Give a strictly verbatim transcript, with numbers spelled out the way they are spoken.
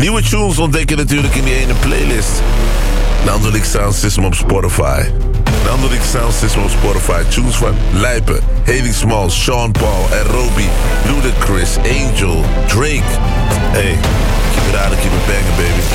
Nieuwe tunes ontdek je natuurlijk in die ene playlist. Landelijk Sound System op Spotify. Landelijk Sound System op Spotify. Tunes van Lijpen, Haley Smalls, Sean Paul, Aerobi, Ludacris, Angel, Drake. Hey, keep it out and keep it banging, baby.